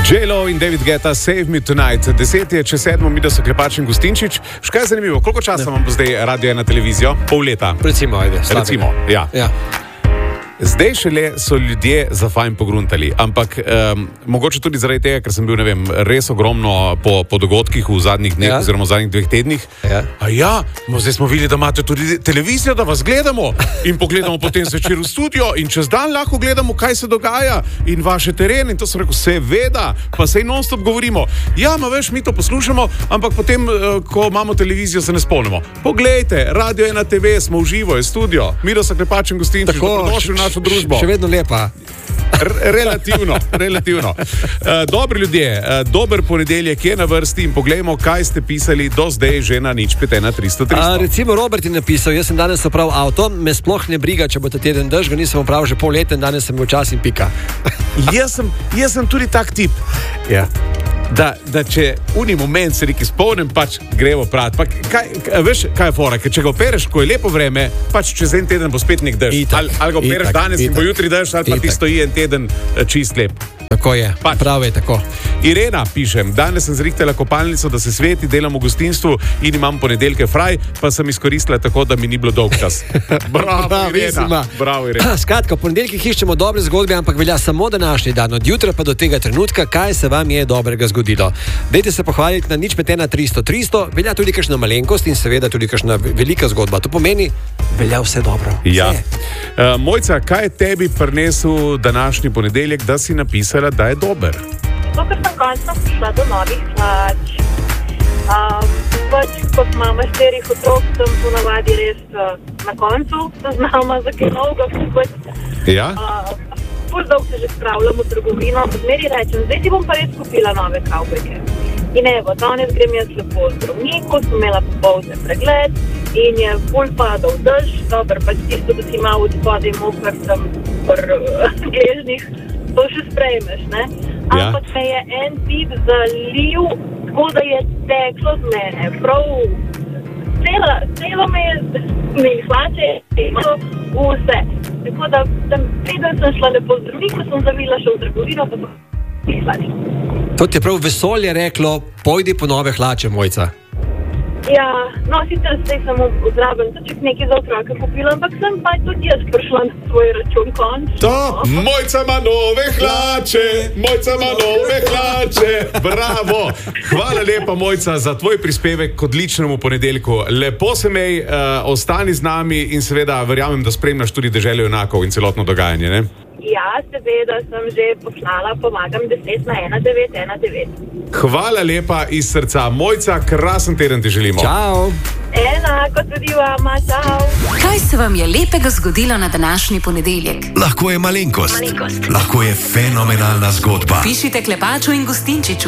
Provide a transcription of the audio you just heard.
J-Lo in David Guetta, Save Me Tonight. 6:10, mi da so Klepač in Gustinčič. Škaj je zanimivo, koliko časa vam bo zdaj Radio 1 televizijo? Pol leta. Recimo, ajde. Recimo, ja. Zdaj šele so ljudje za fajn pogruntali, ampak mogoče tudi zaradi tega, ker sem bil, ne vem, res ogromno po dogodkih v zadnjih dneh, oziroma v zadnjih 2 tednih. Zdaj smo videli, da imate tudi televizijo, da vas gledamo in pogledamo potem zvečer v studio in čez dan lahko gledamo, kaj se dogaja in vaše terene. In to sem rekel, seveda, pa sej non-stop govorimo. Ja, veš, mi to poslušamo, ampak potem, ko imamo televizijo, se ne spomnimo. Poglejte, Radio 1 TV, smo v živo, je studio. Miroslav Klepač in Gustinčič, dobrodošli v našo družbo. Še vedno lepa. Relativno. Dobri ljudje, dober ponedeljek je na vrsti in poglejmo, kaj ste pisali do zdaj že na 051 300. Recimo Robert je napisal, jaz sem danes opravil avto, me sploh ne briga, če bo ta teden dež, ga nisem opravil že pol leta in danes sem včas in pika. Jaz sem tudi tak tip. Ja. Da če uni moment se neki spomnim, pač gremo prat. Veš, kaj je fora? Ker če ga opereš, ko je lepo vreme, pač čez en teden bo spet nek dež. Ali ga opereš danes in bo jutri dež, ali pa ti stoji en teden čist lep. Tako je, prav je tako. Irena, pišem, danes sem zrihtela kopalnico, da se sveti, delam v gostinstvu in imam ponedeljke fraj, pa sem izkoristila tako, da mi ni bilo dolg čas. Bravo, Irena. Bravo, Irena. Skratka, v ponedeljkih iščemo dobre zgodbe, ampak velja samo današnji dan. Od jutra pa do tega trenutka, kaj se vam je dobrega zgodilo. Dajte se pohvaliti na 051 300, velja tudi kakšna malenkost in seveda tudi kakšna velika zgodba. To pomeni, velja vse dobro. Ja. Mojca, kaj je tebi prinesel današnji ponedeljek, da si napisala, da je dober? Zato, ker sem končno prišla do novih hlač. Kot mama 4 otrok, sem ponavadi res na koncu zaznama za kaj novega kupiti. Ja? Ful dolgo se že spravljam v trgovino, zmeri rečem, zdaj si bom pa res kupila nove kavbojke. In evo, danes grem jaz lepo v zdravniku, sem imela popoldne pregled in je ful padal dež, dober, pač tisto, da si malo od spodaj mokar sem gležnih, to še sprejmeš, ne? Ampak me je en tip zalil, tako da je teklo z mene. Prav, celo me je hlače, vse. Tako da, preden sem šla lepo v zdravniku, sem zavila še v trgovino, pa sem hlače. To ti je prav vesolje reklo, pojdi po nove hlače, Mojca. Ja, no, sicer zdaj sem zraven tudi nekaj za otroka kupila, ampak sem pa tudi jaz prišla na svoj račun končno. Mojca ima nove hlače, Mojca ima nove hlače. Bravo! Hvala lepa, Mojca, za tvoj prispevek k odličnemu ponedeljku. Lepo se mej, ostani z nami in seveda verjamem, da spremljaš tudi Deželo junakov in celotno dogajanje, ne? Ja, seveda sem že poslala, pomagam 10 na 1919. Hvala lepa iz srca. Mojca, krasen teden ti želimo. Čau. Enako tudi vama, čau. Kaj se vam je lepega zgodilo na današnji ponedeljek? Lahko je malenkost. Lahko je fenomenalna zgodba. Pišite Klepaču in Gustinčiču.